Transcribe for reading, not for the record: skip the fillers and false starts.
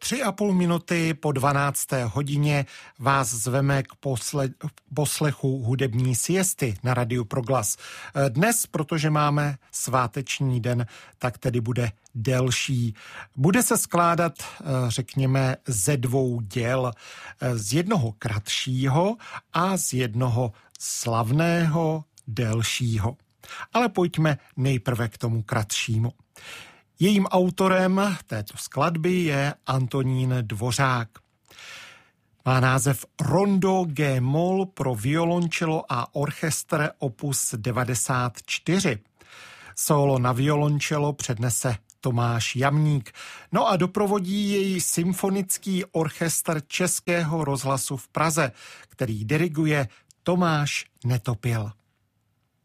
3,5 minuty po 12. hodině vás zveme k poslechu hudební siesty na Radiu Proglas. Dnes, protože máme sváteční den, tak tedy bude delší. Bude se skládat, řekněme, ze dvou děl. Z jednoho kratšího a z jednoho slavného, delšího. Ale pojďme nejprve k tomu kratšímu. Jejím autorem této skladby je Antonín Dvořák. Má název Rondo G-moll pro violončelo a orchestr opus 94. Solo na violončelo přednese Tomáš Jamník. No a doprovodí jej symfonický orchestr Českého rozhlasu v Praze, který diriguje Tomáš Netopil.